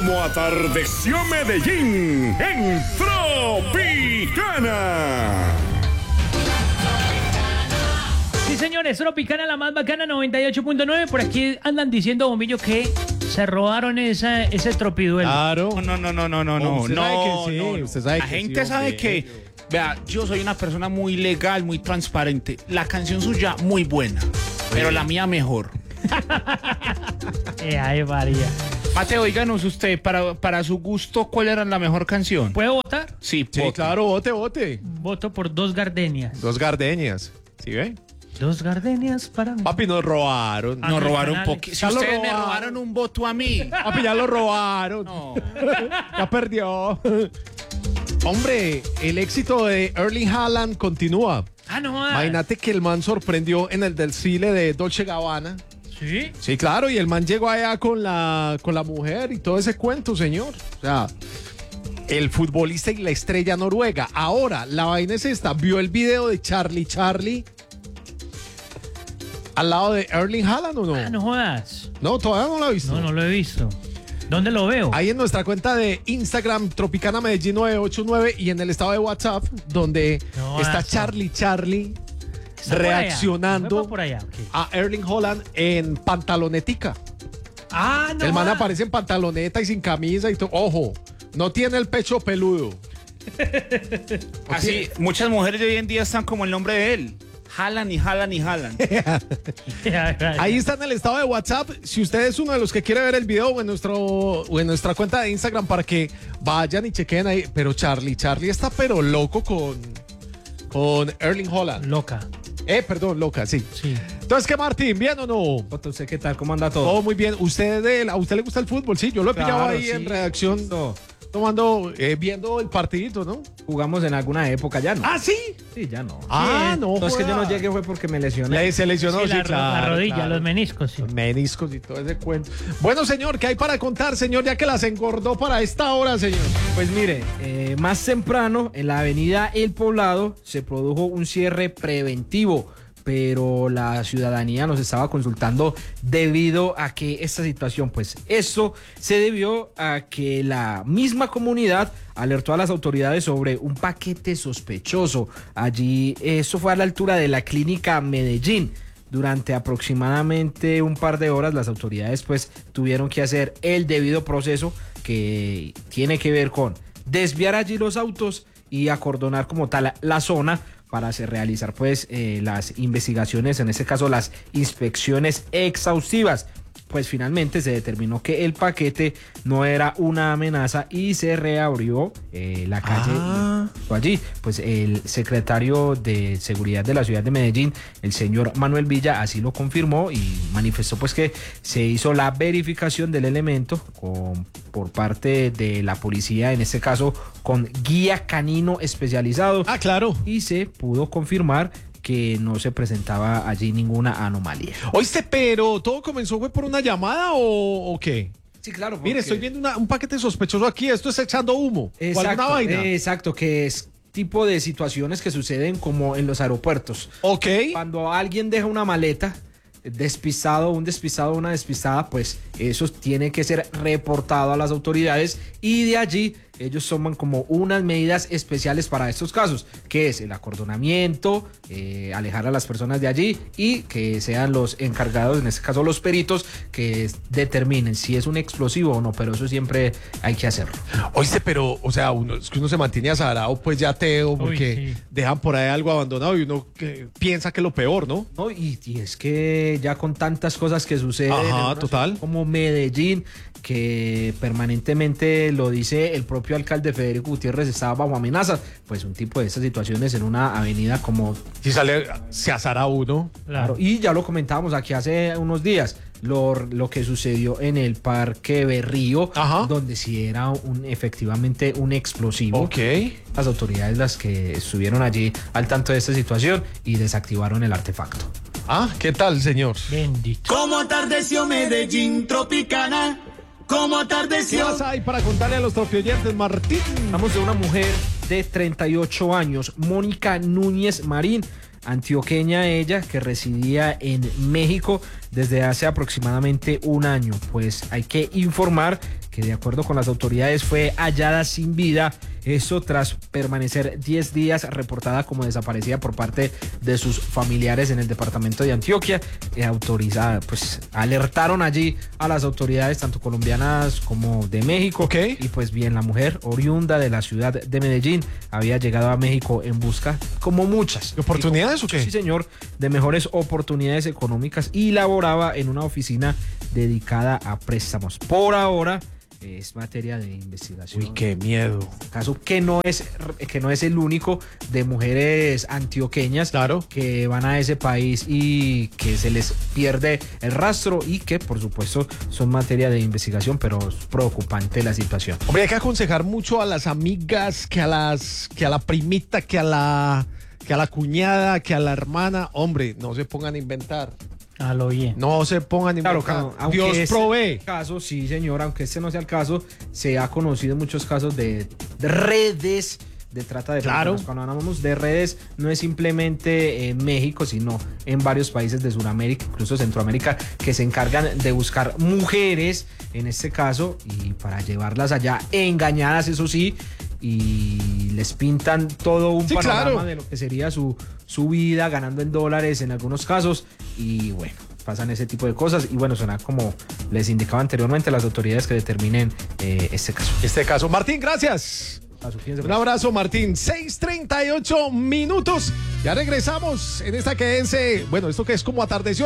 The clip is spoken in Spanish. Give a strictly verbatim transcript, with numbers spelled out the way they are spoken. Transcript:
Como atardeció Medellín en Tropicana. Sí, señores, Tropicana, la más bacana, noventa y ocho punto nueve. Por aquí andan diciendo, Bombillo, que se robaron esa, ese tropiduelo. Claro. No, no, no, no, no, no. Usted no, sabe que sí, no, no. usted sabe La que gente sí, sabe hombre. que, vea, yo soy una persona muy legal, muy transparente. La canción suya muy buena, pero la mía mejor. Eh, ay, María. Mateo, díganos usted, para, para su gusto, ¿cuál era la mejor canción? ¿Puedo votar? Sí, Sí, vote. claro, vote, vote. Voto por Dos Gardenias. Dos gardenias. ¿Sí ve? Dos Gardenias para mí. Papi, nos robaron. Ah, Nos no, robaron un canales. poquito. Si Ya lo ustedes me robaron. robaron un voto a mí. Papi, ya lo robaron. No. Ya perdió. Hombre, el éxito de Erling Haaland continúa. Ah, no jodas. Imagínate que el man sorprendió en el desfile de Dolce Gabbana. ¿Sí? Sí, claro, y el man llegó allá con la, con la mujer y todo ese cuento, señor. O sea, el futbolista y la estrella noruega. Ahora, la vaina es esta. ¿Vio el video de Charlie Charlie al lado de Erling Haaland o no? Ah, no jodas. No, todavía no lo ha visto. No, no lo he visto. ¿Dónde lo veo? Ahí en nuestra cuenta de Instagram, Tropicana Medellín nueve ocho nueve, y en el estado de WhatsApp, donde No, está eso. Charlie Charlie Está por allá. reaccionando Fue por allá. Ok. a Erling Haaland en pantalonetica. Ah, no El man jodas. aparece en pantaloneta y sin camisa y todo. Ojo, no tiene el pecho peludo. Así, muchas mujeres de hoy en día están como el nombre de él. Jalan y jalan y jalan. Ahí está en el estado de WhatsApp. Si usted es uno de los que quiere ver el video o en, nuestro, o en nuestra cuenta de Instagram para que vayan y chequen ahí. Pero Charlie, Charlie está pero loco con, con Erling Haaland. Loca. Eh, perdón, loca, sí. Sí. Entonces, ¿qué, Martín? ¿Bien o no? ¿Usted qué tal? ¿Cómo anda todo? Todo muy bien. ¿Usted de- ¿A usted le gusta el fútbol? Sí, yo lo he pillado Claro, ahí sí, en redacción, listo. tomando, eh, viendo el partidito, ¿no? Jugamos en alguna época, ya no. Ah, sí. Sí, ya no. Ah, Sí. no. Entonces que yo no joda. llegué fue porque me lesioné. Le se lesionó, Sí, sí, la, ro- claro, la rodilla, claro. los meniscos, sí. Los meniscos y todo ese cuento. Bueno, señor, ¿qué hay para contar, señor? Ya que las engordó para esta hora, señor. Pues mire, eh, más temprano en la avenida El Poblado se produjo un cierre preventivo, pero la ciudadanía nos estaba consultando debido a que esta situación, pues esto se debió a que la misma comunidad alertó a las autoridades sobre un paquete sospechoso. Allí, eso fue a la altura de la clínica Medellín. Durante aproximadamente un par de horas las autoridades pues tuvieron que hacer el debido proceso que tiene que ver con desviar allí los autos y acordonar como tal la zona para hacer, realizar pues eh, las investigaciones, en este caso las inspecciones exhaustivas. Pues finalmente se determinó que el paquete no era una amenaza y se reabrió eh, la calle. Ah. Allí, pues el secretario de Seguridad de la ciudad de Medellín, el señor Manuel Villa, así lo confirmó y manifestó pues que se hizo la verificación del elemento con, por parte de la policía, en este caso con guía canino especializado. Ah, claro. Y se pudo confirmar que no se presentaba allí ninguna anomalía. Oíste, pero ¿todo comenzó fue por una llamada o, o qué? Sí, claro. Mire, estoy viendo una- un paquete sospechoso aquí. Esto es echando humo. ¿O alguna Exacto, vaina? exacto, que es tipo de situaciones que suceden como en los aeropuertos. Ok. Cuando alguien deja una maleta, despistado, un despistado, una despistada, pues eso tiene que ser reportado a las autoridades y de allí ellos toman como unas medidas especiales para estos casos, que es el acordonamiento, eh, alejar a las personas de allí y que sean los encargados, en este caso los peritos, que determinen si es un explosivo o no, pero eso siempre hay que hacerlo. Oíste, pero, o sea, uno, es que uno se mantiene azarado, pues ya ateo, porque sí. dejan por ahí algo abandonado y uno que piensa que es lo peor, ¿no? No, y, y es que ya con tantas cosas que suceden Ajá, en una total. ciudad como Medellín, que permanentemente lo dice el propio alcalde Federico Gutiérrez, estaba bajo amenaza, pues un tipo de estas situaciones en una avenida como... Si sale, se azara uno. Claro, y ya lo comentábamos aquí hace unos días, lo, lo que sucedió en el Parque Berrío, Ajá. donde sí era un, efectivamente un explosivo. Ok. Las autoridades las que estuvieron allí al tanto de esta situación y desactivaron el artefacto. Ah, ¿qué tal, señor? Bendito. Como atardeció Medellín Tropicana, como ¿Qué atardeció. más hay para contarle a los tropioyentes, Martín? Hablamos de una mujer de treinta y ocho años, Mónica Núñez Marín, antioqueña ella, que residía en México, desde hace aproximadamente un año. Pues hay que informar que de acuerdo con las autoridades fue hallada sin vida, eso tras permanecer diez días reportada como desaparecida por parte de sus familiares en el departamento de Antioquia. Eh, autorizada, pues alertaron allí a las autoridades tanto colombianas como de México. Okay. Y pues bien, la mujer oriunda de la ciudad de Medellín había llegado a México en busca, como muchas, ¿de oportunidades o qué? Sí, señor, de mejores oportunidades económicas y laboraba en una oficina dedicada a préstamos. Por ahora es materia de investigación. Uy, qué miedo. Caso que no es que no es el único de mujeres antioqueñas, claro, que van a ese país y que se les pierde el rastro y que por supuesto son materia de investigación, pero es preocupante la situación. Hombre, hay que aconsejar mucho a las amigas, que a las que a la primita, que a la que a la cuñada, que a la hermana. Hombre, no se pongan a inventar. A lo bien. No se pongan a inventar. Claro, claro, Dios este provee. Caso, sí, señor, aunque este no sea el caso, se ha conocido muchos casos de, de redes de trata de claro. personas. Cuando hablamos de redes, no es simplemente en México, sino en varios países de Sudamérica, incluso Centroamérica, que se encargan de buscar mujeres, en este caso, y para llevarlas allá engañadas, eso sí, y les pintan todo un sí, panorama claro. de lo que sería su, su vida, ganando en dólares en algunos casos, y bueno, pasan ese tipo de cosas, y bueno, será como les indicaba anteriormente las autoridades que determinen eh, este caso. Este caso. Martín, gracias. Un abrazo, Martín. seis treinta y ocho minutos. Ya regresamos en esta que es, eh, bueno, esto que es como atardeció.